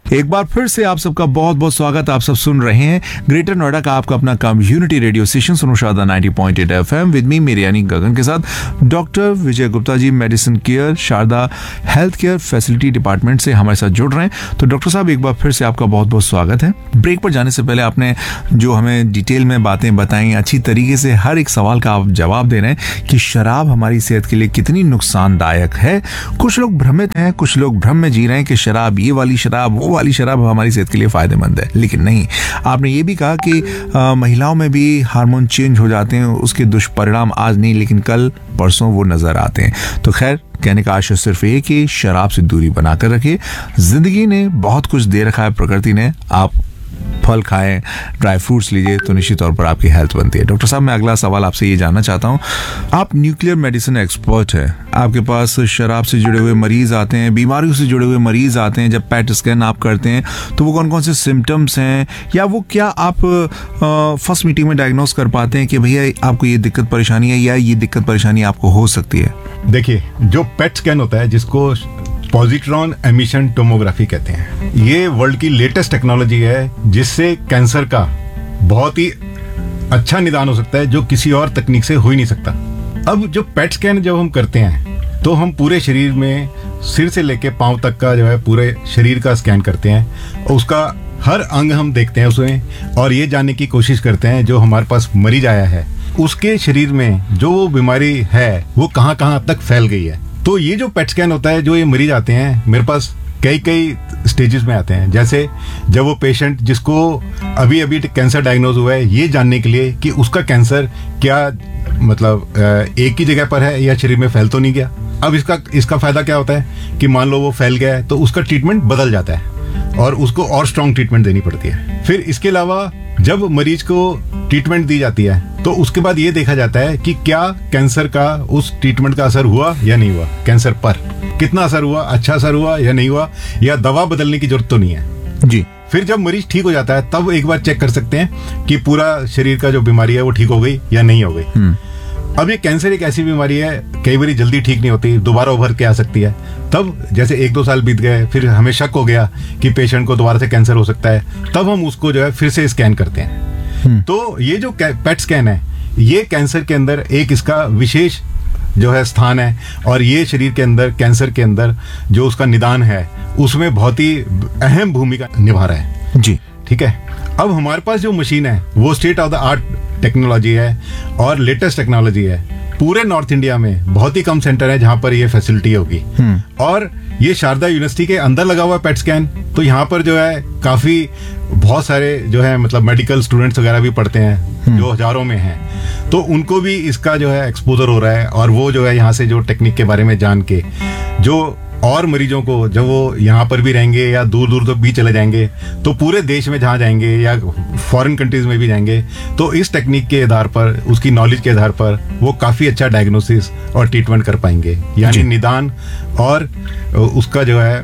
एक बार फिर से आप सबका बहुत बहुत स्वागत। आप सब सुन रहे हैं ग्रेटर नोएडा का आपका अपना community radio station सुनुशादा 90.8 FM with me मेरे यानी गगन के साथ डॉक्टर विजय Gupta ji medicine care Sharda health care facility department से हमारे साथ जुड़ रहे हैं। तो डॉक्टर साहब एक बार फिर से आपका बहुत बहुत स्वागत है। ब्रेक पर जाने से पहले आपने जो हमें डिटेल में बातें बताई, अच्छी तरीके से हर एक सवाल का आप जवाब दे रहे हैं कि शराब हमारी सेहत के लिए कितनी नुकसानदायक है। कुछ लोग भ्रमित हैं, कुछ लोग भ्रम में जी रहे हैं कि शराब, ये वाली शराब, वो वाली शराब हमारी सेहत के लिए फायदेमंद है, लेकिन नहीं। आपने ये भी कहा कि महिलाओं में भी हार्मोन चेंज हो जाते हैं, उसके दुष्परिणाम आज नहीं लेकिन कल परसों वो नजर आते हैं। तो खैर, कहने का आशय सिर्फ ये कि शराब से दूरी बनाकर रखिए। जिंदगी ने बहुत कुछ दे रखा है, प्रकृति ने। आप फल खाएं, ड्राई फ्रूट्स लीजिए तो निश्चित तौर पर आपकी हेल्थ बनती है। डॉक्टर साहब, मैं अगला सवाल आपसे ये जानना चाहता हूँ, आप न्यूक्लियर मेडिसिन एक्सपर्ट हैं, आपके पास शराब से जुड़े हुए मरीज आते हैं, बीमारियों से जुड़े हुए मरीज आते हैं। जब पेट स्कैन आप करते हैं तो वो कौन कौन से सिम्टम्स हैं, या वो क्या आप फर्स्ट मीटिंग में डायग्नोस कर पाते हैं कि भैया आपको ये दिक्कत परेशानी है या ये दिक्कत परेशानी आपको हो सकती है? देखिए, जो पेट स्कैन होता है, जिसको पॉजिट्रॉन एमिशन टोमोग्राफी कहते हैं, ये वर्ल्ड की लेटेस्ट टेक्नोलॉजी है जिससे कैंसर का बहुत ही अच्छा निदान हो सकता है, जो किसी और तकनीक से हो ही नहीं सकता। अब जो पेट स्कैन जब हम करते हैं तो हम पूरे शरीर में सिर से लेके पांव तक का जो है पूरे शरीर का स्कैन करते हैं, उसका हर अंग हम देखते हैं उसमें, और ये जानने की कोशिश करते हैं जो हमारे पास मरीज आया है उसके शरीर में जो वो बीमारी है वो कहाँ कहाँ तक फैल गई है। तो ये जो पेट स्कैन होता है, जो ये मरीज आते हैं मेरे पास कई स्टेजेस में आते हैं। जैसे जब वो पेशेंट जिसको अभी अभी कैंसर डायग्नोज हुआ है, ये जानने के लिए कि उसका कैंसर क्या मतलब एक ही जगह पर है या शरीर में फैल तो नहीं गया। अब इसका फायदा क्या होता है कि मान लो वो फैल गया है तो उसका ट्रीटमेंट बदल जाता है और उसको और स्ट्रॉन्ग ट्रीटमेंट देनी पड़ती है। फिर इसके अलावा जब मरीज को ट्रीटमेंट दी जाती है तो उसके बाद ये देखा जाता है कि क्या कैंसर का उस ट्रीटमेंट का असर हुआ या नहीं हुआ, कैंसर पर कितना असर हुआ, अच्छा असर हुआ या नहीं हुआ, या दवा बदलने की जरूरत तो नहीं है जी। फिर जब मरीज ठीक हो जाता है तब एक बार चेक कर सकते हैं कि पूरा शरीर का जो बीमारी है वो ठीक हो गई या नहीं हो गई। अब ये कैंसर एक ऐसी बीमारी है, कई बार जल्दी ठीक नहीं होती, दोबारा उभर के आ सकती है। तब जैसे 1-2 साल बीत गए, फिर हमें शक हो गया कि पेशेंट को दोबारा से कैंसर हो सकता है, तब हम उसको जो है फिर से स्कैन करते हैं। तो ये जो पेट स्कैन है, ये कैंसर के अंदर एक इसका विशेष जो है स्थान है, और ये शरीर के अंदर कैंसर के अंदर जो उसका निदान है उसमें बहुत ही अहम भूमिका निभा रहा है जी। ठीक है, अब हमारे पास जो मशीन है वो state of the art technology है और लेटेस्ट टेक्नोलॉजी है। पूरे नॉर्थ इंडिया में बहुत ही कम सेंटर है जहां पर ये फैसिलिटी होगी, और ये शारदा यूनिवर्सिटी के अंदर लगा हुआ है पेट स्कैन। तो यहाँ पर जो है काफी बहुत सारे जो है मतलब मेडिकल स्टूडेंट्स वगैरह भी पढ़ते हैं जो हजारों में हैं, तो उनको भी इसका जो है एक्सपोजर हो रहा है, और वो जो है यहाँ से जो टेक्निक के बारे में जान के जो और मरीजों को, जब वो यहाँ पर भी रहेंगे या दूर दूर तक भी चले जाएंगे, तो पूरे देश में जहाँ जाएंगे या फॉरेन कंट्रीज में भी जाएंगे, तो इस टेक्निक के आधार पर, उसकी नॉलेज के आधार पर वो काफ़ी अच्छा डायग्नोसिस और ट्रीटमेंट कर पाएंगे, यानी निदान और उसका जो है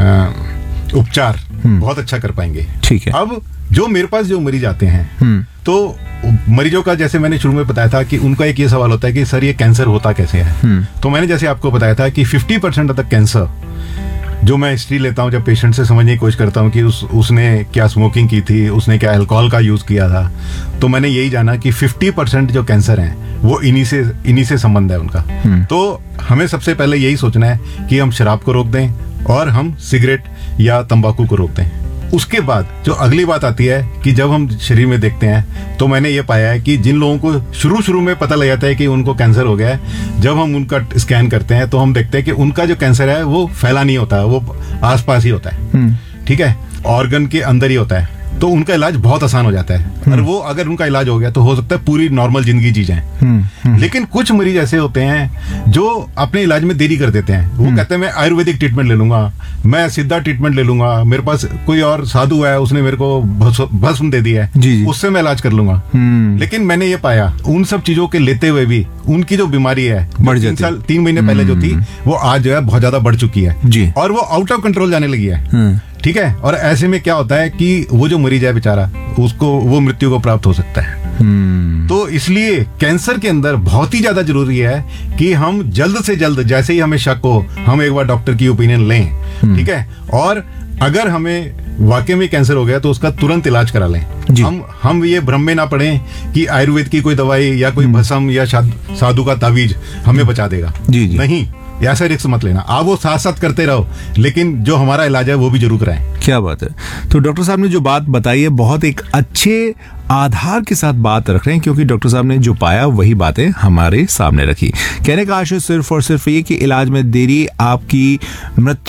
उपचार बहुत अच्छा कर पाएंगे। ठीक है। अब जो मेरे पास जो मरीज आते हैं, तो मरीजों का जैसे मैंने शुरू में बताया था कि उनका एक ये सवाल होता है कि सर ये कैंसर होता कैसे है। तो मैंने जैसे आपको बताया था कि 50% ऑफ द कैंसर जो मैं हिस्ट्री लेता हूँ, जब पेशेंट से समझने की कोशिश करता हूँ कि उसने क्या स्मोकिंग की थी, उसने क्या अल्कोहल का यूज किया था, तो मैंने यही जाना कि 50% जो कैंसर हैं वो इन्हीं से संबंध है उनका। तो हमें सबसे पहले यही सोचना है कि हम शराब को रोक दें और हम सिगरेट या तंबाकू को रोक दें। उसके बाद जो अगली बात आती है कि जब हम शरीर में देखते हैं, तो मैंने ये पाया है कि जिन लोगों को शुरू में पता लग जाता है कि उनको कैंसर हो गया है, जब हम उनका स्कैन करते हैं तो हम देखते हैं कि उनका जो कैंसर है वो फैला नहीं होता, वो आसपास ही होता है। ठीक है, ऑर्गन के अंदर ही होता है, तो उनका इलाज बहुत आसान हो जाता है। और वो अगर उनका इलाज हो गया तो हो सकता है पूरी नॉर्मल जिंदगी जी जाए। लेकिन कुछ मरीज ऐसे होते हैं जो अपने इलाज में देरी कर देते हैं। वो कहते हैं मैं आयुर्वेदिक ट्रीटमेंट ले लूंगा, मैं सीधा ट्रीटमेंट ले लूंगा, मेरे पास कोई और साधु है उसने मेरे को भस्म दे दिया है, उससे मैं इलाज कर लूंगा। लेकिन मैंने ये पाया उन सब चीजों के लेते हुए भी उनकी जो बीमारी है 3 महीने पहले जो थी वो आज जो है बहुत ज्यादा बढ़ चुकी है और वो आउट ऑफ कंट्रोल जाने लगी है। ठीक है, और ऐसे में क्या होता है कि वो जो मरीज है बेचारा, उसको वो मृत्यु को प्राप्त हो सकता है। तो इसलिए कैंसर के अंदर बहुत ही ज्यादा जरूरी है कि हम जल्द से जल्द, जैसे ही हमें शक हो, हम एक बार डॉक्टर की ओपिनियन लें। ठीक है, और अगर हमें वाकई में कैंसर हो गया तो उसका तुरंत इलाज करा लें। जी। हम ये भ्रम में ना पड़े कि आयुर्वेद की कोई दवाई या कोई भस्म या साधु का तावीज हमें बचा देगा। जी, जी। नहीं, ऐसा रिस्क मत लेना। आप वो साथ साथ करते रहो, लेकिन जो हमारा इलाज है वो भी जरूर कराएं। क्या बात है। तो डॉक्टर साहब ने जो बात बताई है बहुत एक अच्छे आधार के साथ बात रख रहे हैं, क्योंकि डॉक्टर साहब ने जो पाया वही बातें हमारे सामने रखी। कहने का आशय सिर्फ और सिर्फ ये कि इलाज में देरी आपकी मृत्यु